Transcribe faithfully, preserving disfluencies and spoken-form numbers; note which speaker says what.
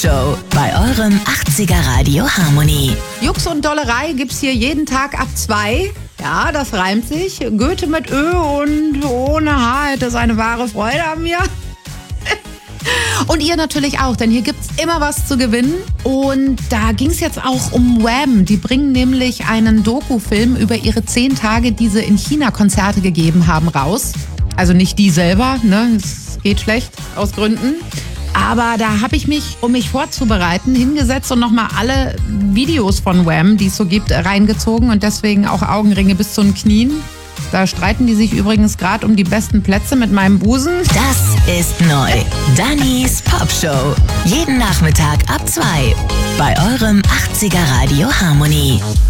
Speaker 1: Show bei eurem achtziger Radio Harmony.
Speaker 2: Jux und Dollerei gibt's hier jeden Tag ab zwei. Ja, das reimt sich. Goethe mit Ö und ohne H hätte seine wahre Freude an mir. Und ihr natürlich auch, denn hier gibt's immer was zu gewinnen. Und da ging's jetzt auch um Wham. Die bringen nämlich einen Doku-Film über ihre zehn Tage, die sie in China Konzerte gegeben haben, raus. Also nicht die selber, ne? Es geht schlecht aus Gründen. Aber da habe ich mich, um mich vorzubereiten, hingesetzt und nochmal alle Videos von Wham, die es so gibt, reingezogen. Und deswegen auch Augenringe bis zu den Knien. Da streiten die sich übrigens gerade um die besten Plätze mit meinem Busen.
Speaker 1: Das ist neu. Dannys Pop Show. Jeden Nachmittag ab zwei bei eurem achtziger Radio Harmony.